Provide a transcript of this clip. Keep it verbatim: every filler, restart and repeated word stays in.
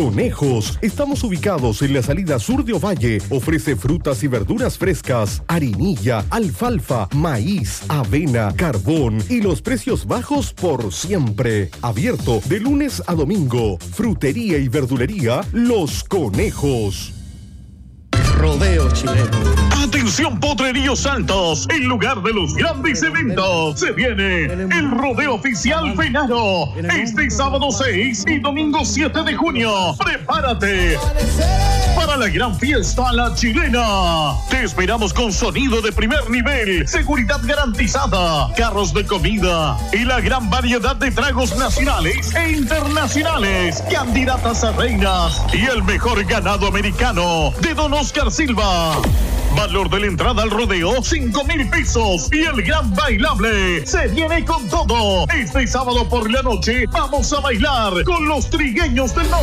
Conejos. Estamos ubicados en la salida sur de Ovalle. Ofrece frutas y verduras frescas, harinilla, alfalfa, maíz, avena, carbón y los precios bajos por siempre. Abierto de lunes a domingo. Frutería y verdulería Los Conejos. Rodeo chileno. Atención, Potrerío Santos, en lugar de los grandes eventos, se viene el rodeo oficial Venaro, este sábado seis y domingo siete de junio. Prepárate para la gran fiesta La Chilena. Te esperamos con sonido de primer nivel, seguridad garantizada, carros de comida y la gran variedad de tragos nacionales e internacionales, candidatas a reinas y el mejor ganado americano de Don Oscar Silva. Valor de la entrada al rodeo, cinco mil pesos. Y el gran bailable se viene con todo. Este sábado por la noche vamos a bailar con los trigueños del norte.